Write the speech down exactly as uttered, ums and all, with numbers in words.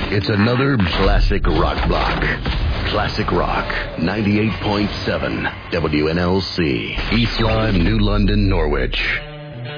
It's another classic rock block. Classic Rock, ninety-eight point seven W N L C. East Lyme, New London, Norwich.